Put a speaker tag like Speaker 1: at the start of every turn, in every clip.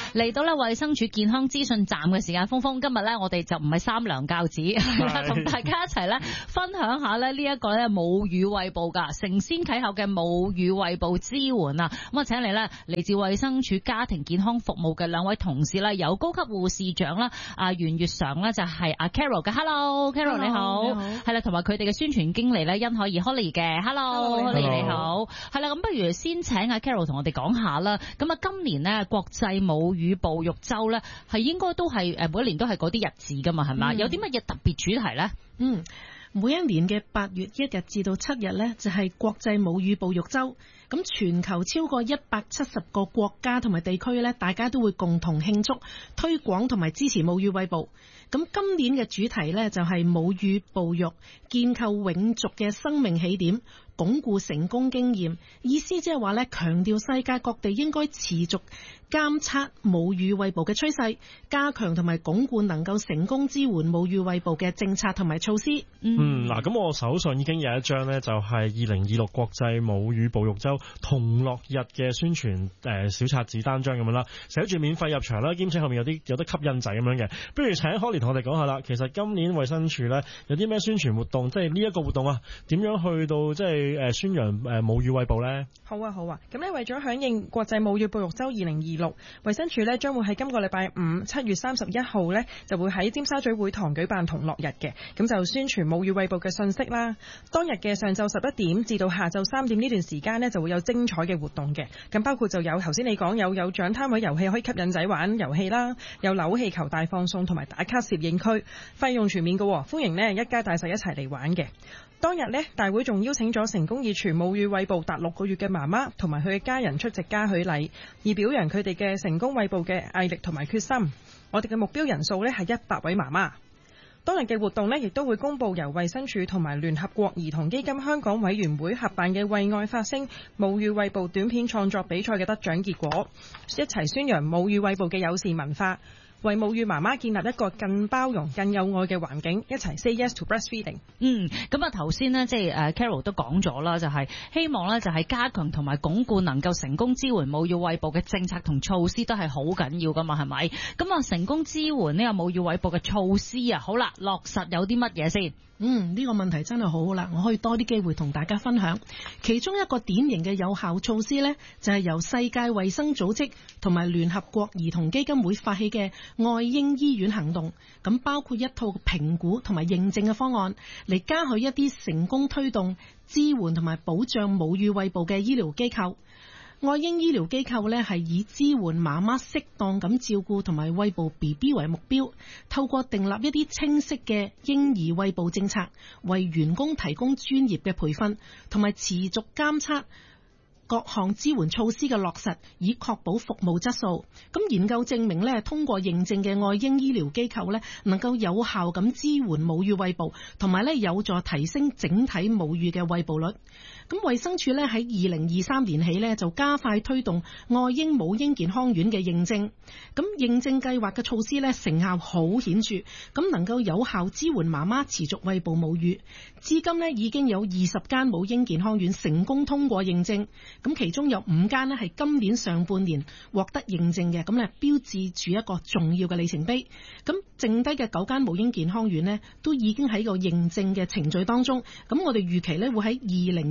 Speaker 1: 嚟到咧衛生署健康資訊站嘅時間，峰峰今日咧我哋就唔係三娘教子，同大家一齊咧分享下咧呢一個咧母乳餵哺噶承先啟後嘅母乳餵哺支援啊！咁啊，請嚟咧嚟自衛生署家庭健康服務嘅兩位同事啦，有高級護士長啦，袁月常咧就係阿 Carol 嘅 ，Hello，Carol 你好，係啦，同埋佢哋嘅宣傳經理咧殷可怡 Holly 嘅 ，Hello，Holly 你好，係啦，咁不如先請阿 Carol 同我哋講下啦。咁啊，今年呢國際母乳哺育週咧係應該都係每一年都係嗰啲日子噶嘛，係嘛？有啲乜嘢特別主題咧？
Speaker 2: 每一年嘅8月1日至到7日呢，就係國際母乳哺育週。咁全球超過170個國家同埋地區呢，大家都會共同慶祝、推廣同埋支持母乳餵哺。咁今年嘅主題呢，就係母乳哺育建構永續嘅生命起點，鞏固成功經驗。意思即係話呢，強調世界各地應該持續監測母乳餵哺嘅趨勢，加強同埋鞏固能夠成功支援母乳餵哺嘅政策同埋措施。
Speaker 3: 嗱，咁我手上已經有一張呢，就係2026國際母乳哺育週同樂日嘅宣傳小冊子單張咁樣啦，寫住免費入場啦，兼且後面有得吸引仔咁樣嘅。不如請Holly同我哋講下啦，其實今年衛生署呢，有啲咩宣傳活動，即係呢一個活動啊，點樣去到即係宣揚母乳餵哺呢？
Speaker 4: 好啊，咁呢為咗響應國際母乳哺育週2026，衛生署呢將會喺今個禮拜5 7月31號呢就會喺尖沙咀會堂舉辦同樂日嘅，咁就宣傳母乳餵哺嘅信息啦。當日嘅上晝11點至到下晝3點呢段時間呢，就會有精彩嘅活動嘅，咁包括就有頭先你講有獎攤位遊戲可以吸引仔玩遊戲啦，有扭氣球大放送同埋打卡攝影區，費用全面嘅，歡迎呢一家大細一齊嚟玩嘅。當日呢，大會仲邀請咗成功已傳母乳餵哺達6個月嘅媽媽同埋佢嘅家人出席嘉許禮，以表揚佢哋嘅成功餵哺嘅毅力同埋決心。我哋嘅目標人數呢係100位媽媽。當日嘅活動呢，亦都會公布由衛生署同埋聯合國兒童基金香港委員會合辦嘅為愛發聲母乳餵哺短片創作比賽嘅得獎結果，一齊宣揚母乳餵哺嘅友善文化，為母乳媽媽建立一個更包容、更有愛嘅環境，一齊 say yes to breastfeeding。
Speaker 1: 咁啊頭先呢，即係Carol 都講咗啦，就係希望咧就係加強同埋鞏固能夠成功支援母乳餵哺嘅政策同措施都係好緊要噶嘛，係咪？咁啊成功支援呢個母乳餵哺嘅措施啊，好啦，落實有啲乜嘢先？
Speaker 2: 呢個問題真係好好啦，我可以多啲機會同大家分享。其中一個典型嘅有效措施呢，就係由世界衛生組織同埋聯合國兒童基金會發起嘅愛嬰醫院行動。咁包括一套評估同埋認證嘅方案，嚟嘉許一啲成功推動、支援同埋保障母乳餵哺嘅醫療機構。愛嬰醫療機構呢係以支援媽媽適當咁照顧同埋餵哺 BB 為目標，透過訂立一啲清晰嘅嬰兒餵哺政策，為員工提供專業嘅培訓，同埋持續監測各項支援措施嘅落實，以確保服務質素。咁研究證明呢，通過認證嘅愛嬰醫療機構呢，能夠有效咁支援母乳餵哺，同埋呢有助提升整體母乳嘅餵哺率。咁衛生署呢喺2023年起呢，就加快推動愛嬰母嬰健康院嘅認證。咁認證計劃嘅措施呢，成效好顯著，咁能夠有效支援媽媽持續餵哺母乳。至今呢，已經有20間母嬰健康院成功通過認證。咁其中有5間呢係今年上半年獲得認證嘅，咁咧標誌住一個重要嘅里程碑。咁剩低嘅9間母嬰健康院呢，都已經喺個認證嘅程序當中。咁我哋預期呢，會喺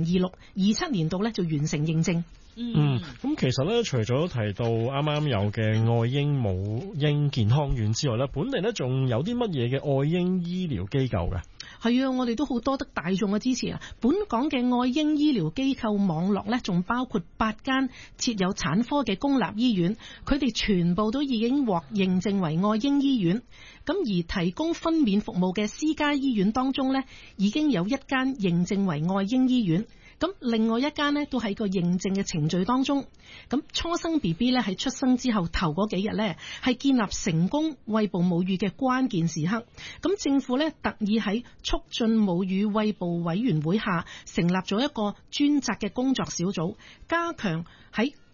Speaker 2: 2026-27年度呢就完成認證。
Speaker 3: 咁其實咧，除咗提到啱啱有嘅愛嬰母嬰健康院之外咧，本地咧仲有啲乜嘢嘅愛嬰醫療機構嘅？
Speaker 2: 係啊，我哋都好多得大眾嘅支持啊！本港嘅愛嬰醫療機構網絡咧，仲包括8間設有產科嘅公立醫院，佢哋全部都已經獲認證為愛嬰醫院。咁而提供分娩服務嘅私家醫院當中呢，已經有1間認證為愛嬰醫院。咁另外1間呢，都喺個認證嘅程序當中。咁初生 BB 呢，喺出生之後頭嗰幾日呢，係建立成功餵哺母乳嘅關鍵時刻。咁政府呢，特意喺促進母乳餵哺委員會下成立咗一個專責嘅工作小組，加強喺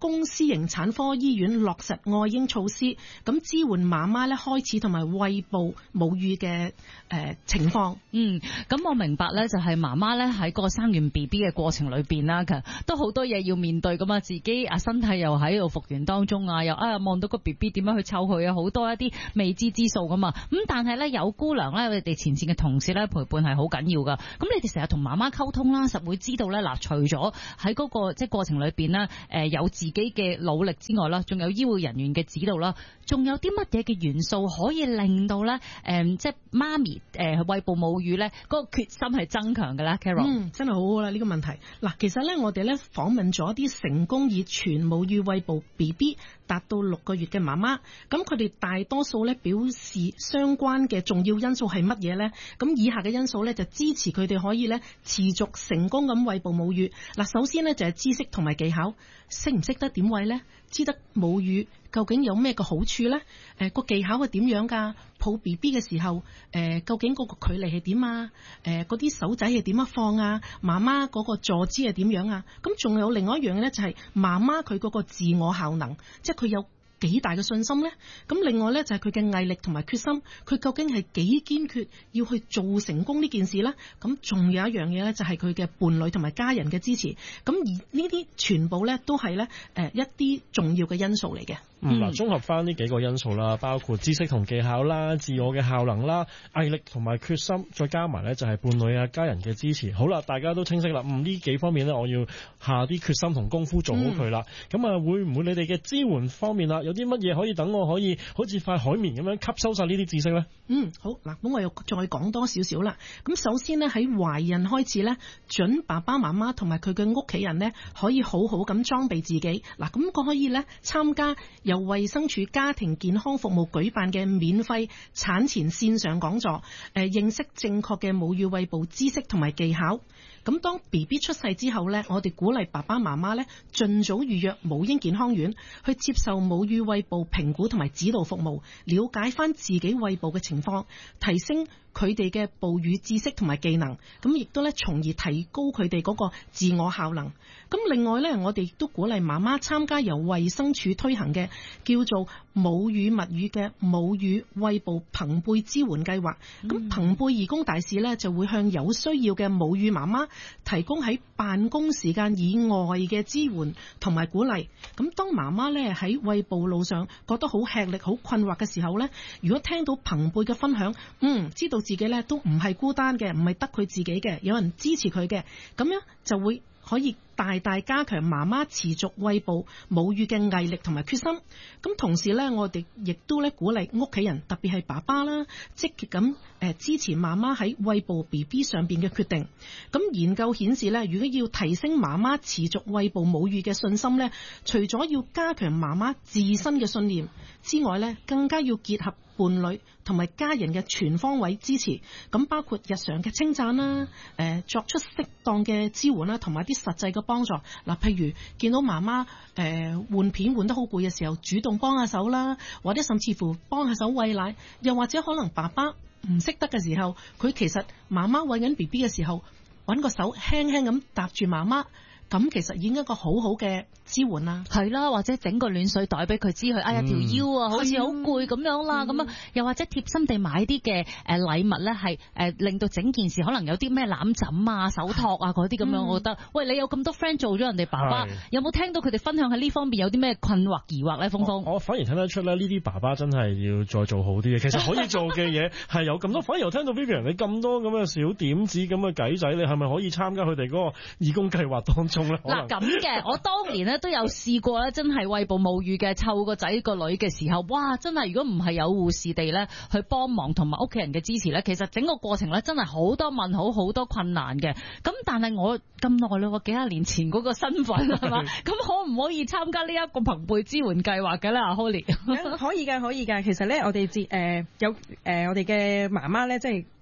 Speaker 2: 公私營產科醫院落實愛嬰措施，咁支援媽媽咧開始同埋餵哺母乳嘅情況。
Speaker 1: 咁我明白咧，就係媽媽咧喺個生完 B B 嘅過程裏邊啦，其實都好多嘢要面對噶嘛，自己身體又喺度復原當中啊，又望到個 B B 點樣去湊佢啊，好多一啲未知之數噶嘛。咁但係咧有姑娘咧，我哋前線嘅同事咧陪伴係好緊要噶。咁你哋成日同媽媽溝通啦，實會知道咧嗱，除咗喺嗰個即係過程裏邊咧，有自己嘅努力之外啦，仲有醫護人員嘅指導啦，仲有啲乜嘢嘅元素可以令到咧即係媽咪餵哺母乳咧嗰個決心係增強嘅咧 Carol？
Speaker 2: 真係好好啦呢個問題。嗱，其實咧我哋咧訪問咗一啲成功以全母乳餵哺 BB 達到6個月嘅媽媽，咁佢哋大多數咧表示相關嘅重要因素係乜嘢咧？咁以下嘅因素咧就支持佢哋可以咧持續成功咁餵哺母乳。嗱，首先咧就係知識同埋技巧，識唔識得點餵咧？知得母乳究竟有咩個好處咧？個技巧係點樣㗎？抱 B B 嘅時候，究竟嗰個距離係點啊？嗰啲手仔係點樣放啊？媽媽嗰個坐姿係點樣啊？咁仲有另外一樣咧，就係媽媽佢嗰個自我效能，即係佢有幾大嘅信心呢？咁另外呢，就係佢嘅毅力同埋決心，佢究竟係幾堅決要去做成功呢件事呢？咁仲有一樣嘢呢，就係佢嘅伴侶同埋家人嘅支持。咁而呢啲全部呢，都係呢一啲重要嘅因素嚟嘅。
Speaker 3: 嗱，綜合翻呢幾個因素啦，包括知識同技巧啦、自我嘅效能啦、毅力同埋決心，再加埋呢就係伴侶啊、家人嘅支持。好啦，大家都清晰啦。呢幾方面呢，我要下啲決心同功夫做好佢啦。咁會唔會你哋嘅支援方面啦，有啲乜嘢可以等我可以好似塊海綿咁樣吸收晒呢啲知識呢？
Speaker 2: 好嗱，咁我又再講多少少啦。咁首先呢，喺懷孕開始呢，準爸爸媽媽同埋佢嘅屋企人呢，可以好好咁裝備自己。嗱，咁我可以呢參加由衛生署家庭健康服務舉辦嘅免費產前線上講座，認識正確嘅母乳餵哺知識同埋技巧。咁當 BB 出世之後呢，我哋鼓勵爸爸媽媽呢盡早預約母嬰健康院去接受母乳餵哺評估同埋指導服務，了解翻自己餵哺嘅情況，提升佢哋嘅哺乳知識同埋技能，咁亦都咧從而提高佢哋嗰個自我效能。咁另外咧，我哋亦都鼓勵媽媽參加由衛生署推行嘅叫做母乳蜜乳嘅母乳餵哺朋輩支援計劃。咁朋輩義工大使咧就會向有需要嘅母乳媽媽提供喺辦公時間以外嘅支援同埋鼓勵。咁當媽媽咧喺餵哺路上覺得好吃力、好困惑嘅時候咧，如果聽到朋輩嘅分享，知道自己咧都唔係孤單嘅，唔係得佢自己嘅，有人支持佢嘅，咁樣就會可以大大加強媽媽持續餵哺母乳嘅毅力同埋決心。咁同時咧，我哋亦都咧鼓勵屋企人，特別係爸爸啦，積極咁支持媽媽喺餵哺 BB 上邊嘅決定。咁研究顯示咧，如果要提升媽媽持續餵哺母乳嘅信心咧，除咗要加強媽媽自身嘅信念之外咧，更加要結合伴侶同埋家人嘅全方位支持，咁包括日常嘅稱讚啦，作出適當嘅支援啦，同埋啲實際嘅幫助。嗱，譬如見到媽媽換片換得好攰嘅時候，主動幫下手啦，或者甚至乎幫下手餵奶，又或者可能爸爸唔識得嘅時候，佢其實媽媽餵緊 BB 嘅時候，揾個手輕輕咁搭住媽媽。咁其實已經一個好好嘅支援啦，
Speaker 1: 係啦，或者整個暖水袋俾佢知佢，哎呀條腰啊，好似好攰咁樣啦，咁又或者貼心地買啲嘅禮物咧，係令到整件事可能有啲咩攬枕啊、手托啊嗰啲咁樣，我覺得，喂，你有咁多 friend 做咗人哋爸爸，有冇聽到佢哋分享喺呢方面有啲咩困惑疑惑咧？峰峰，
Speaker 3: 我反而聽得出咧，呢啲爸爸真係要再做好啲嘅。其實可以做嘅嘢係有咁多，反而又聽到 Vivian 你咁多咁嘅小點子、咁嘅計仔，你係咪可以參加佢哋嗰個義工計劃當中咧？
Speaker 1: 嗱咁嘅，我當年咧都有試過咧，真係餵哺母乳嘅，湊個仔個女嘅時候，哇！真係如果唔係有護士地咧去幫忙同埋屋企人嘅支持咧，其實整個過程咧真係好多問號、好多困難嘅。咁但係我咁耐啦，我幾廿年前嗰個身份係嘛？咁可唔可以參加呢一個朋輩支援計劃嘅咧？阿 Holly
Speaker 4: 可以㗎，可以㗎。其實咧，我哋有我哋嘅媽媽咧，即係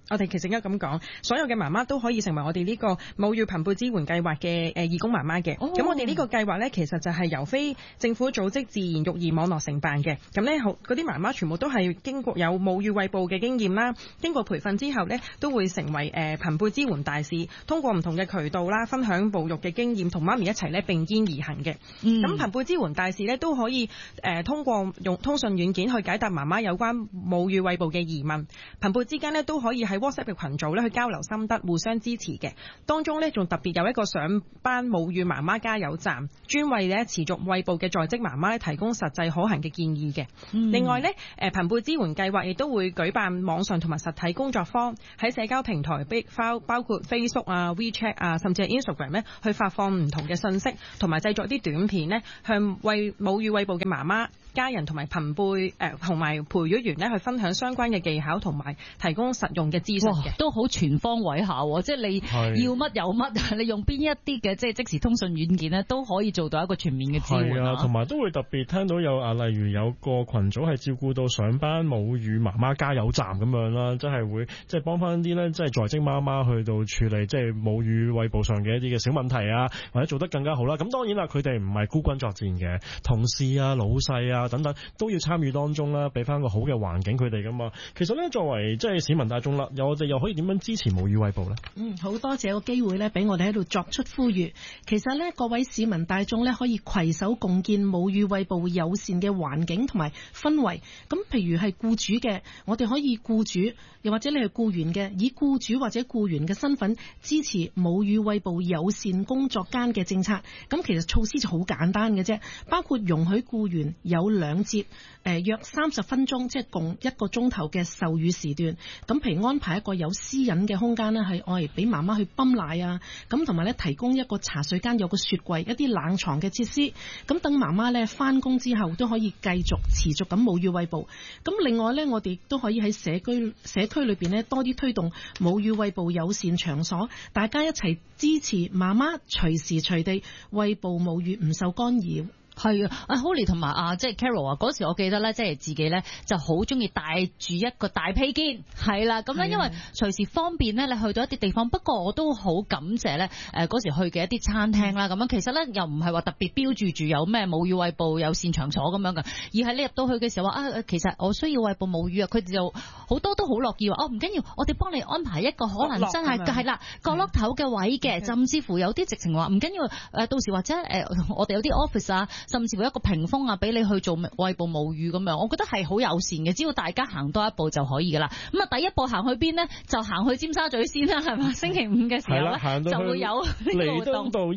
Speaker 4: 我哋其實應該咁講，所有嘅媽媽都可以成為我哋呢個母乳朋輩支援計劃嘅義工媽媽嘅。咁我哋呢個計劃呢，其實就係由非政府組織自然育兒網絡承辦嘅。咁呢，嗰啲媽媽全部都係經過有母乳餵哺嘅經驗啦，經過培訓之後呢，都會成為朋輩支援大使，通過唔同嘅渠道啦，分享哺育嘅經驗，同媽咪一齊呢並肩而行嘅。咁朋輩支援大使呢，都可以通過用通訊軟件去解答媽媽有關母乳餵哺嘅疑問，朋輩之間呢，都可以喺 WhatsApp 嘅群組咧去交流心得，互相支持嘅。當中咧仲特別有一個上班母乳媽媽加油站，專為咧持續餵哺嘅在職媽媽提供實際可行嘅建議嘅。另外咧，朋輩支援計劃亦都會舉辦網上同埋實體工作坊，喺社交平台包括 Facebook 啊、WeChat 啊，甚至係 Instagram 咧，去發放唔同嘅信息，同埋製作啲短片咧，向為母乳餵哺嘅媽媽、家人同埋朋輩同埋培育員咧去分享相關嘅技巧，同埋提供實用嘅資訊嘅，
Speaker 1: 都好全方位下，即係你要乜有乜，你用邊一啲嘅即時通訊軟件咧，都可以做到一個全面嘅支援啊。
Speaker 3: 同埋都會特別聽到有例如有個群組係照顧到上班母乳媽媽加油站咁樣啦，即係會即係幫翻啲咧，即係在職媽媽去到處理即係母乳餵哺上嘅一啲嘅小問題啊，或者做得更加好啦。咁當然啦，佢哋唔係孤軍作戰嘅，同事啊、老細啊等等都要參與當中啦，俾翻個好嘅環境佢哋噶嘛。其實咧，作為即係市民大眾啦，我哋又可以點樣支持母乳餵哺咧？
Speaker 2: 好多謝個機會咧，俾我哋喺度作出呼籲。其實咧，各位市民大眾咧，可以攜手共建母乳餵哺友善嘅環境同埋氛圍。咁譬如係僱主嘅，我哋可以僱主，又或者你係僱員嘅，以僱主或者僱員嘅身份支持母乳餵哺友善工作間嘅政策。咁其實措施就好簡單嘅啫，包括容許僱員有2節約30分鐘，即係共1個鐘頭嘅授乳時段。咁譬如安排一個有私隱嘅空間呢，係愛嚟俾媽媽去泵奶啊。咁同埋咧，提供一個茶水間，有個雪櫃，一啲冷藏嘅設施。咁等媽媽咧翻工之後都可以繼續持續咁母乳餵哺。咁另外咧，我哋都可以喺社區裏邊咧多啲推動母乳餵哺友善場所，大家一齊支持媽媽隨時隨地餵哺母乳唔受干擾。
Speaker 1: 係啊，Holly 同埋即係 Carol 啊，嗰時我記得咧，即係自己咧就好中意帶住一個大披肩，係啦，咁咧因為隨時方便咧，你去到一啲地方。不過我都好感謝咧，嗰時去嘅一啲餐廳啦，咁樣其實咧又唔係話特別標住有咩母乳餵哺友善場所咁樣嘅，而係你入到去嘅時候話其實我需要餵哺母乳啊，佢哋就好多都好樂意話唔緊要，我哋幫你安排一個可能真係啦角落頭嘅位嘅，甚至乎有啲直情話唔緊要到時或者我哋有啲 office 啊。甚至乎一個屏風啊，俾你去做餵哺母乳咁樣，我覺得係好友善嘅，只要大家行多一步就可以噶啦。咁啊，第一步行去邊呢？就行去尖沙咀先啦，係嘛？星期5嘅時候咧，就會有彌敦
Speaker 3: 道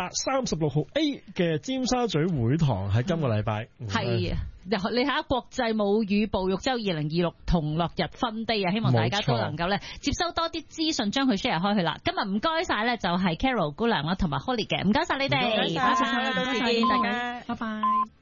Speaker 3: 136號 A 嘅尖沙咀會堂喺今個禮拜。
Speaker 1: 係啊，你睇下國際母乳哺育週2026同樂日分地啊，希望大家都能夠咧接收多啲資訊，將佢 share 開去啦。今日唔該晒咧，就係 Carol 姑娘啦，同埋 Holly 嘅，唔該晒你哋，
Speaker 4: 唔該晒，到時見大家。
Speaker 2: 拜拜。